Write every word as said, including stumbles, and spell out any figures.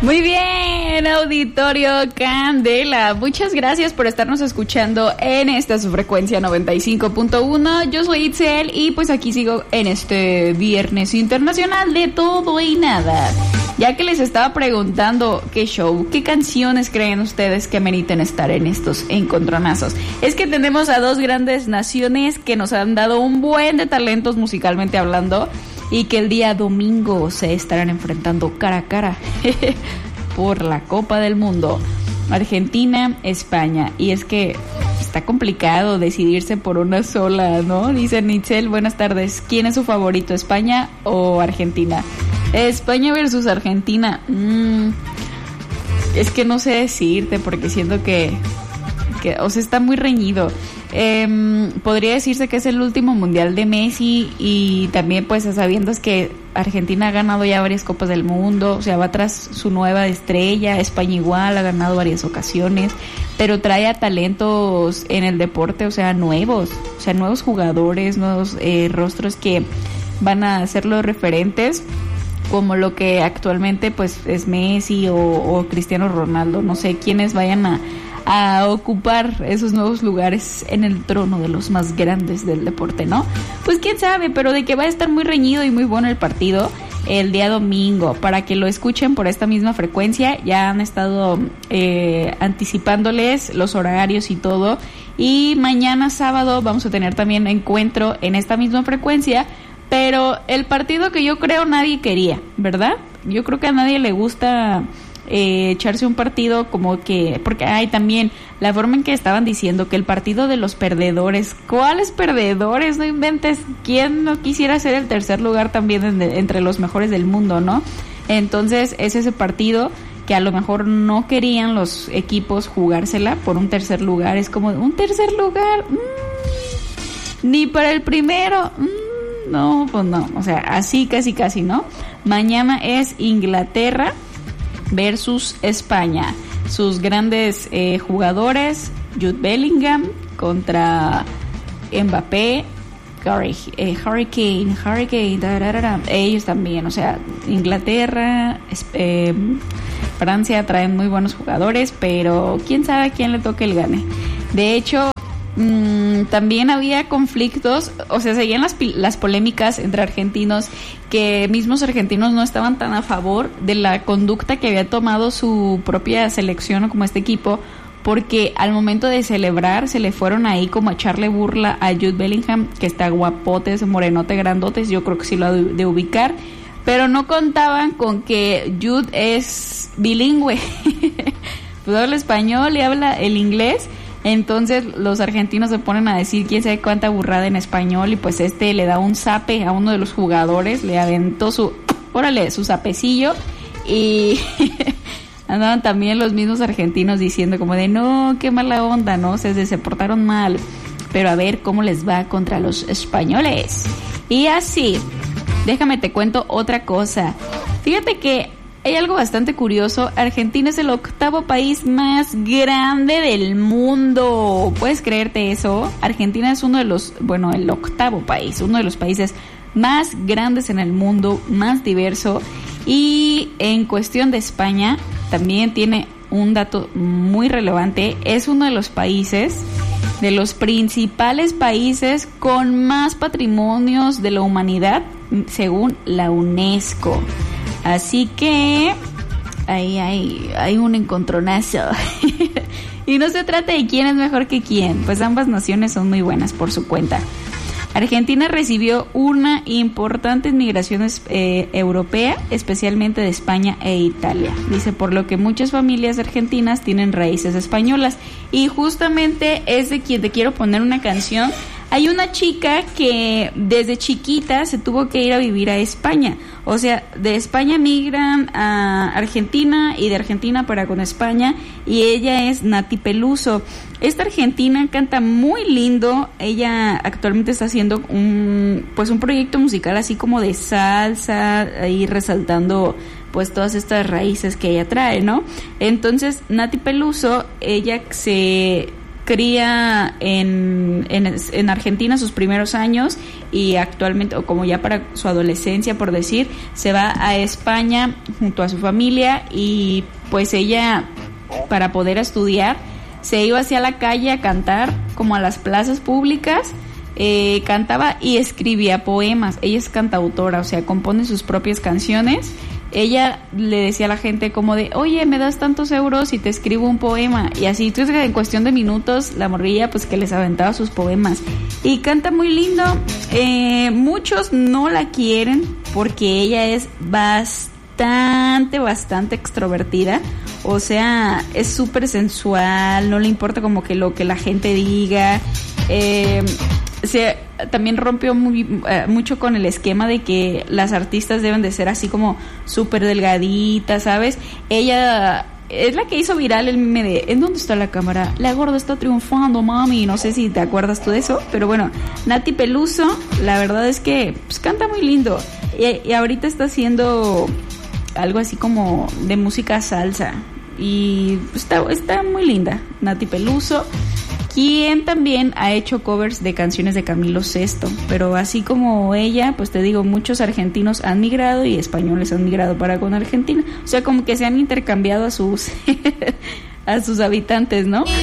Muy bien, auditorio Candela. Muchas gracias por estarnos escuchando en esta su frecuencia noventa y cinco punto uno. Yo soy Itzel y pues aquí sigo en este viernes internacional de todo y nada. Ya que les estaba preguntando qué show, qué canciones creen ustedes que meriten estar en estos encontronazos. Es que tenemos a dos grandes naciones que nos han dado un buen de talentos musicalmente hablando y que el día domingo se estarán enfrentando cara a cara por la Copa del Mundo. Argentina, España. Y es que está complicado decidirse por una sola, ¿no? Dice Nitzel, buenas tardes. ¿Quién es su favorito, España o Argentina? España versus Argentina. Mm, es que no sé decirte porque siento que, que o sea, está muy reñido. Eh, podría decirse que es el último mundial de Messi y también pues sabiendo es que Argentina ha ganado ya varias copas del mundo, o sea, va tras su nueva estrella. España igual ha ganado varias ocasiones, pero trae a talentos en el deporte, o sea, nuevos, o sea, nuevos jugadores, nuevos eh, rostros que van a ser los referentes, como lo que actualmente pues es Messi o, o Cristiano Ronaldo. No sé quiénes vayan a a ocupar esos nuevos lugares en el trono de los más grandes del deporte, ¿no? Pues quién sabe, pero de que va a estar muy reñido y muy bueno el partido el día domingo, para que lo escuchen por esta misma frecuencia. Ya han estado eh, anticipándoles los horarios y todo, y mañana sábado vamos a tener también encuentro en esta misma frecuencia, pero el partido que yo creo nadie quería, ¿verdad? Yo creo que a nadie le gusta Eh, echarse un partido como que, porque hay también la forma en que estaban diciendo que el partido de los perdedores. ¿Cuáles perdedores? No inventes. ¿Quién no quisiera ser el tercer lugar también en, entre los mejores del mundo, no? Entonces es ese partido que a lo mejor no querían los equipos jugársela por un tercer lugar. Es como un tercer lugar, mmm, ni para el primero, mmm, no, pues no, o sea, así casi casi, ¿no? Mañana es Inglaterra versus España. Sus grandes eh, jugadores, Jude Bellingham contra Mbappé, Harry, eh, Hurricane, Hurricane, da, da, da, da. Ellos también, o sea, Inglaterra, eh, Francia traen muy buenos jugadores, pero quién sabe a quién le toque el gane. De hecho, Mm, también había conflictos, o sea, seguían las, las polémicas entre argentinos, que mismos argentinos no estaban tan a favor de la conducta que había tomado su propia selección o como este equipo, porque al momento de celebrar se le fueron ahí como a echarle burla a Jude Bellingham, que está guapote, ese morenote grandotes, yo creo que sí lo ha de, de ubicar, pero no contaban con que Jude es bilingüe, pues habla español y habla el inglés. Entonces los argentinos se ponen a decir quién sabe cuánta burrada en español, y pues este le da un zape a uno de los jugadores, le aventó su, órale, su zapecillo, y andaban también los mismos argentinos diciendo como de no, qué mala onda, ¿no? O sea, se, se portaron mal, pero a ver cómo les va contra los españoles. Y así, déjame te cuento otra cosa. Fíjate que hay algo bastante curioso. Argentina es el octavo país más grande del mundo. ¿Puedes creerte eso? Argentina es uno de los, bueno, el octavo país, uno de los países más grandes en el mundo, más diverso. Y en cuestión de España, también tiene un dato muy relevante. Es uno de los países, de los principales países con más patrimonios de la humanidad, según la UNESCO. Así que ahí hay, hay un encontronazo. Y no se trata de quién es mejor que quién, pues ambas naciones son muy buenas por su cuenta. Argentina recibió una importante inmigración eh, europea, especialmente de España e Italia. Dice, por lo que muchas familias argentinas tienen raíces españolas. Y justamente es de quien te quiero poner una canción. Hay una chica que desde chiquita se tuvo que ir a vivir a España. O sea, de España migran a Argentina y de Argentina para con España, y ella es Nati Peluso. Esta argentina canta muy lindo. Ella actualmente está haciendo un pues un proyecto musical así como de salsa, ahí resaltando pues todas estas raíces que ella trae, ¿no? Entonces, Nati Peluso, ella se cría en, en, en Argentina sus primeros años y actualmente, o como ya para su adolescencia, por decir, se va a España junto a su familia y pues ella, para poder estudiar, se iba hacia la calle a cantar, como a las plazas públicas, eh, cantaba y escribía poemas. Ella es cantautora, o sea, compone sus propias canciones. Ella le decía a la gente como de, oye, me das tantos euros y te escribo un poema. Y así, entonces, en cuestión de minutos, la morrilla pues que les aventaba sus poemas. Y canta muy lindo. Eh, muchos no la quieren porque ella es bastante, bastante extrovertida. O sea, es súper sensual, no le importa como que lo que la gente diga. Eh... Se, también rompió muy, eh, mucho con el esquema de que las artistas deben de ser así como súper delgaditas, ¿sabes? Ella es la que hizo viral el meme de ¿en dónde está la cámara? La gorda está triunfando, mami. No sé si te acuerdas tú de eso, pero bueno, Nati Peluso, la verdad es que pues, canta muy lindo. Y, y ahorita está haciendo algo así como de música salsa. Y está, está muy linda, Nati Peluso, quien también ha hecho covers de canciones de Camilo Sesto, pero así como ella, pues te digo, muchos argentinos han migrado y españoles han migrado para con Argentina, o sea, como que se han intercambiado a sus a sus habitantes, ¿no?